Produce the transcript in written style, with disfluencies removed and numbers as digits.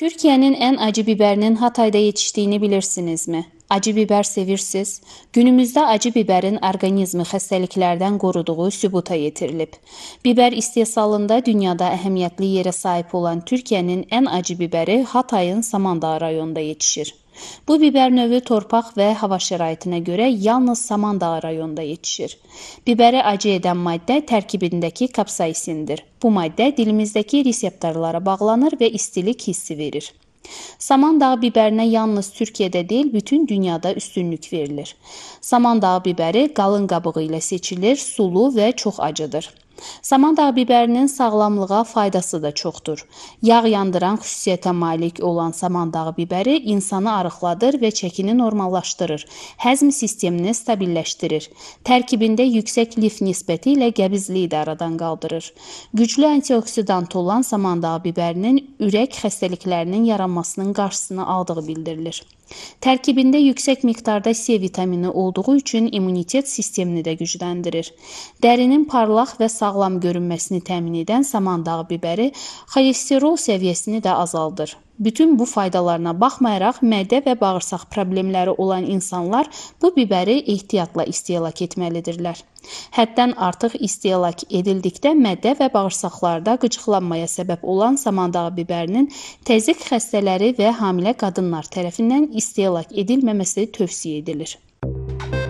Türkiye'nin en acı biberinin Hatay'da yetiştiğini bilirsiniz mi? Acı biber sevirsiniz. Günümüzde acı biberin orqanizmi xəstəliklərdən qoruduğu sübuta yetirilib. Biber istehsalında dünyada əhəmiyyətli yerə sahib olan Türkiye'nin en acı biberi Hatay'ın Samandağ rayonunda yetişir. Bu biber növü torpaq və hava şəraitinə görə yalnız Samandağ rayonunda yetişir. Biberi acı edən maddə tərkibindəki kapsaisindir. Bu maddə dilimizdəki reseptorlara bağlanır və istilik hissi verir. Samandağ biberinə yalnız Türkiyədə deyil, bütün dünyada üstünlük verilir. Samandağ biberi qalın qabığı ilə seçilir, sulu və çox acıdır. Samandağ biberinin sağlamlığa faydası da çoxdur. Yağ yandıran xüsusiyyətə malik olan samandağ biberi insanı arıqladır və çəkini normallaşdırır. Həzm sistemini stabilləşdirir. Tərkibində yüksək lif nisbəti ilə qəbizliyi də aradan qaldırır. Güclü antioksidant olan samandağ biberinin ürək xəstəliklərinin yaranmasının qarşısını aldığı bildirilir. Tərkibində yüksək miqdarda C vitamini olduğu üçün immunitet sistemini də gücləndirir. Dərinin parlaq və sağlam görünməsini təmin edən samandağ biberi xolesterol səviyyəsini də azaldır. Bütün bu faydalarına baxmayaraq mədə və bağırsaq problemləri olan insanlar bu biberi ehtiyatla istehlak etməlidirlər. Həddən artıq istehlak edildikdə mədə və bağırsaqlarda qıcıqlanmaya səbəb olan samandağ biberinin təzyiq xəstələri və hamilə qadınlar tərəfindən istehlak edilməməsi tövsiyə edilir.